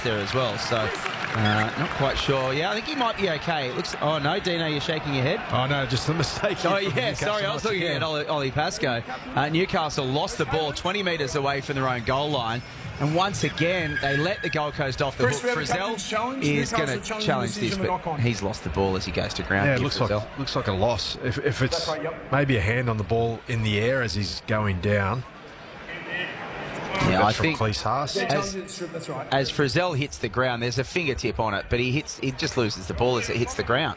there as well. So not quite sure. Yeah, I think he might be okay. It looks. Oh no, Dino, you're shaking your head. Oh no, just a mistake. Oh yeah, sorry, I was looking at Ollie Pascoe. Newcastle lost the ball 20 metres away from their own goal line. And once again, they let the Gold Coast off the hook. Frizzell is going to challenge this, but he's lost the ball as he goes to ground. Yeah, it looks like a loss. If it's maybe a hand on the ball in the air as he's going down. Yeah, I think as Frizzell hits the ground, there's a fingertip on it, but he just loses the ball as it hits the ground.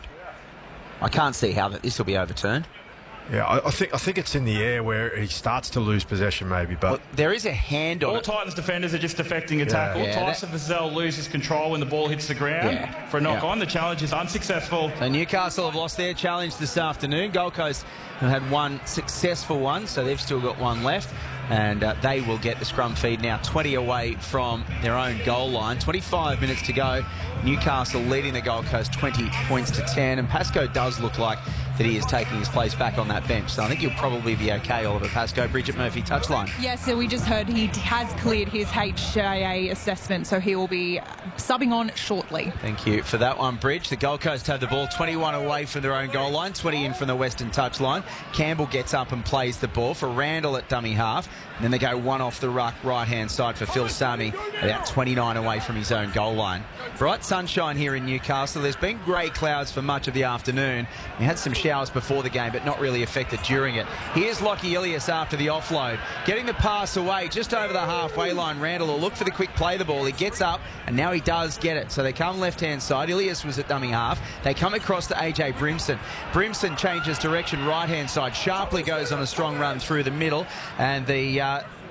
I can't see how this will be overturned. Yeah, I think it's in the air where he starts to lose possession maybe, but... Well, there is a hand on it. All Titans defenders are just defecting a tackle. Tyson Frizzell loses control when the ball hits the ground for a knock-on. The challenge is unsuccessful. So Newcastle have lost their challenge this afternoon. Gold Coast have had one successful one, so they've still got one left. And they will get the scrum feed now 20 away from their own goal line. 25 minutes to go. Newcastle leading the Gold Coast 20 points to 10. And Pascoe does look like that he is taking his place back on that bench. So I think he'll probably be okay, Oliver Pascoe. Bridget Murphy, touchline. Yeah, so we just heard he has cleared his HIA assessment, so he will be subbing on shortly. Thank you for that one, Bridge. The Gold Coast have the ball 21 away from their own goal line, 20 in from the Western touchline. Campbell gets up and plays the ball for Randall at dummy half. And then they go one off the ruck right-hand side for Phil Sami, about 29 away from his own goal line. Bright sunshine here in Newcastle. There's been grey clouds for much of the afternoon. We had some showers before the game, but not really affected during it. Here's Lockie Ilias after the offload. Getting the pass away just over the halfway line. Randall will look for the quick play the ball. He gets up, and now he does get it. So they come left-hand side. Ilias was at dummy half. They come across to AJ Brimson. Brimson changes direction right-hand side. Sharply goes on a strong run through the middle, and the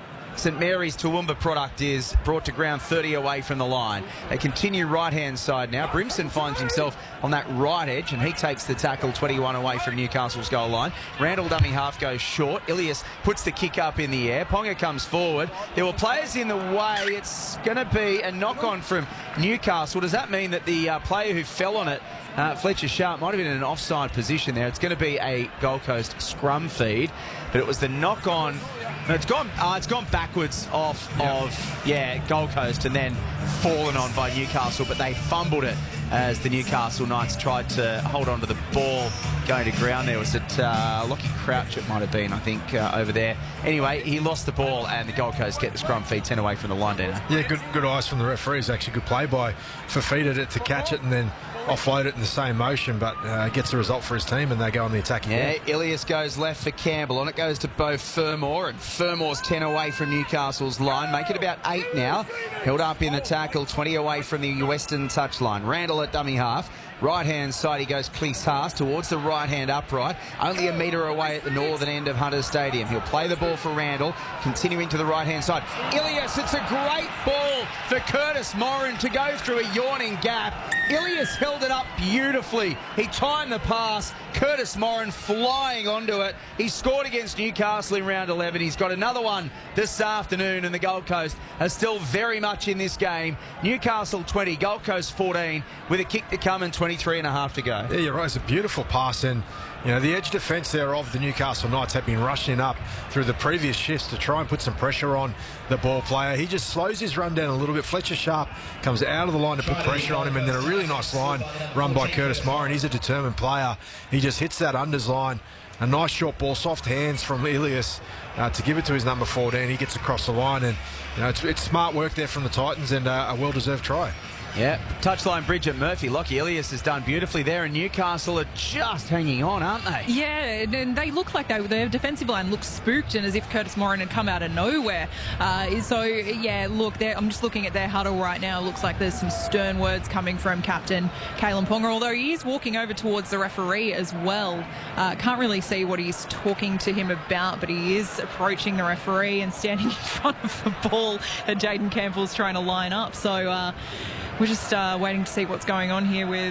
St Mary's Toowoomba product is brought to ground 30 away from the line. They continue right-hand side now. Brimson finds himself on that right edge, and he takes the tackle 21 away from Newcastle's goal line. Randall dummy half goes short. Ilias puts the kick up in the air. Ponga comes forward. There were players in the way. It's going to be a knock-on from Newcastle. Does that mean that the player who fell on it, Fletcher Sharp, might have been in an offside position there? It's going to be a Gold Coast scrum feed, but it was the knock-on. No, it's gone backwards off of Gold Coast and then fallen on by Newcastle, but they fumbled it as the Newcastle Knights tried to hold on to the ball going to ground. There was it Lockie Crouch, it might have been, I think, over there. Anyway, he lost the ball, and the Gold Coast get the scrum feed 10 away from the line, Dino. Yeah, good eyes from the referees. Actually, good play by Fafita to catch it and then offload it in the same motion, but gets the result for his team, and they go on the attacking. Yeah, Ilias goes left for Campbell. On it goes to Beau Fermor, and Fermor's 10 away from Newcastle's line. Make it about 8 now. Held up in the tackle, 20 away from the Western touchline. Randall at dummy half. Right-hand side, he goes Cleese Haas towards the right-hand upright. Only a metre away at the northern end of Hunter Stadium. He'll play the ball for Randall, continuing to the right-hand side. Ilias, it's a great ball for Curtis Moran to go through a yawning gap. Ilias held it up beautifully. He timed the pass. Curtis Moran flying onto it. He scored against Newcastle in round 11. He's got another one this afternoon, and the Gold Coast are still very much in this game. Newcastle 20, Gold Coast 14, with a kick to come and 23 and a half to go. Yeah, you're right. It's a beautiful pass, and you know the edge defence there of the Newcastle Knights have been rushing up through the previous shifts to try and put some pressure on the ball player. He just slows his run down a little bit. Fletcher Sharp comes out of the line to put pressure on him, and then a really nice line run by Curtis Moran. He's a determined player. He just hits that unders line. A nice short ball, soft hands from Ilias to give it to his number 14. He gets across the line, and you know it's smart work there from the Titans, and a well-deserved try. Yeah, touchline Bridget Murphy. Lockie Ilias has done beautifully there, and Newcastle are just hanging on, aren't they? Yeah, and they look like their defensive line looks spooked, and as if Curtis Moran had come out of nowhere. So, yeah, look, I'm just looking at their huddle right now. It looks like there's some stern words coming from Captain Kalyn Ponga, although he is walking over towards the referee as well. Can't really see what he's talking to him about, but he is approaching the referee and standing in front of the ball that Jaden Campbell's trying to line up. So, we're just waiting to see what's going on here with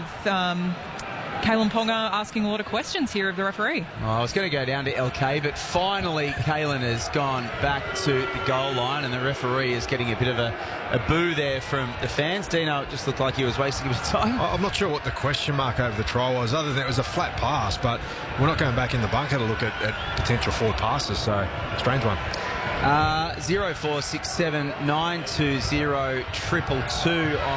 Kalyn Ponga asking a lot of questions here of the referee. Oh, I was going to go down to LK, but finally Kalyn has gone back to the goal line, and the referee is getting a bit of a boo there from the fans. Dino, it just looked like he was wasting his time. I'm not sure what the question mark over the try was, other than it was a flat pass, but we're not going back in the bunker to look at potential forward passes, so strange one. 0467 920 222 on